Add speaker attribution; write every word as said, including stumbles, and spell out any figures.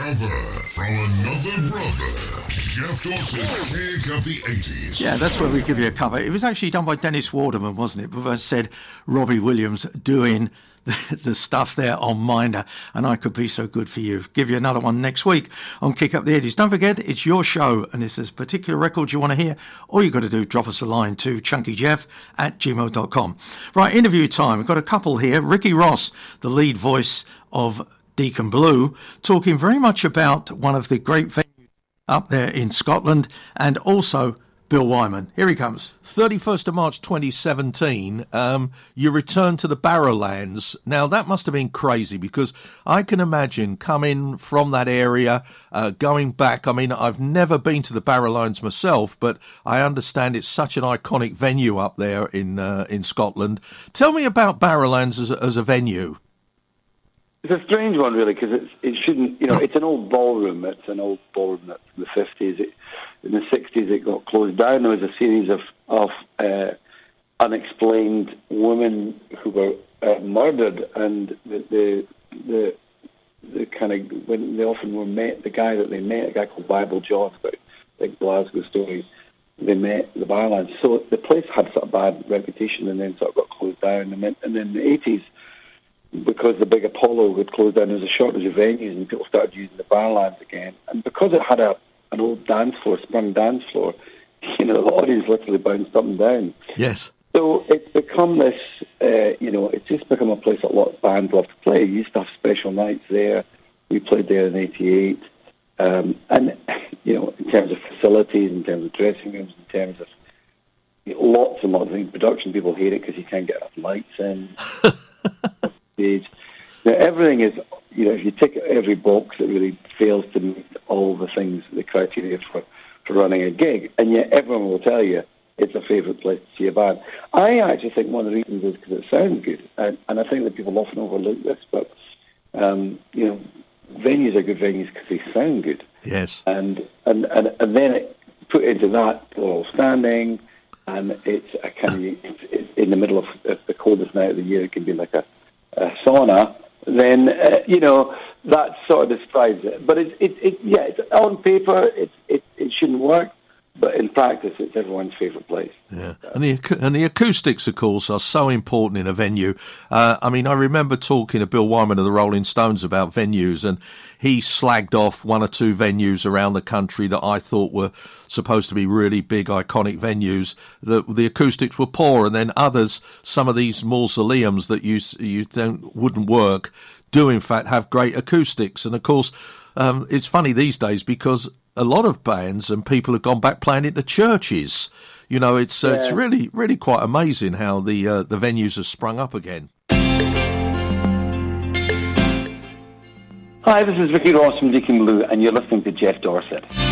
Speaker 1: Cover from another brother. Jeff Dorset, Kick of the eighties.
Speaker 2: Yeah, that's where we give you a cover. It was actually done by Dennis Waterman, wasn't it? But as I said, Robbie Williams doing the, the stuff there on Minder, and I Could Be So Good For You. Give you another one next week on Kick Up the eighties. Don't forget, it's your show, and if there's a particular record you want to hear, all you've got to do, drop us a line to chunkyjeff at gmail dot com. Right, interview time. We've got a couple here. Ricky Ross, the lead voice of Deacon Blue, talking very much about one of the great venues up there in Scotland, and also Bill Wyman. Here he comes. thirty-first of March twenty seventeen, um, you returned to the Barrowlands. Now, that must have been crazy, because I can imagine coming from that area, uh, going back. I mean, I've never been to the Barrowlands myself, but I understand it's such an iconic venue up there in uh, in Scotland. Tell me about Barrowlands as a, as a venue.
Speaker 3: It's a strange one, really, because it's it shouldn't, you know, it's an old ballroom. It's an old ballroom that's from the fifties. It, in the sixties, it got closed down. There was a series of of uh, unexplained women who were uh, murdered, and the the the, the kind of when they often were met, the guy that they met, a guy called Bible John, about big Glasgow story. They met the Barrowlands, so the place had sort of bad reputation, and then sort of got closed down. And then, and then in the eighties. Because the big Apollo had closed down, there was a shortage of venues, and people started using the Barrowlands again. And because it had a an old dance floor, sprung dance floor, you know, the audience literally bounced up and down.
Speaker 2: Yes.
Speaker 3: So it's become this, uh, you know, it's just become a place that a lot of bands love to play. We used to have special nights there. We played there in eighty-eight. Um, and, you know, in terms of facilities, in terms of dressing rooms, in terms of you know, lots and lots of things. Production people hate it because you can't get enough lights in. Stage. Now, everything is, you know, if you tick every box, it really fails to meet all the things, the criteria for, for running a gig. And yet everyone will tell you it's a favourite place to see a band. I actually think one of the reasons is because it sounds good. And, and I think that people often overlook this, but, um, you know, venues are good venues because they sound good.
Speaker 2: Yes.
Speaker 3: And, and, and, and then it, put into that, all standing, and it's a kind of, it's, it's in the middle of, of the coldest night of the year, it can be like a Uh, sauna, then uh, you know that sort of describes it. But it's it, it yeah, it's on paper it, it it shouldn't work, but in practice it's everyone's favourite place.
Speaker 2: Yeah, and the and the acoustics, of course, are so important in a venue. Uh, I mean, I remember talking to Bill Wyman of the Rolling Stones about venues, and he slagged off one or two venues around the country that I thought were supposed to be really big, iconic venues. The the acoustics were poor, and then others, some of these mausoleums that you you don't wouldn't work, do in fact have great acoustics. And of course, um, it's funny these days because a lot of bands and people have gone back playing it to churches. You know, it's uh,
Speaker 3: yeah.
Speaker 2: it's really really quite amazing how the uh, the venues have sprung up again.
Speaker 3: Hi, this is Ricky Ross from Deacon Blue, and you're listening to Jeff Dorset.